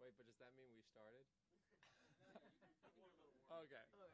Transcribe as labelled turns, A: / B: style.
A: Wait, but does that mean we started?
B: No, you can give me a little warning.
A: Okay.
C: Oh,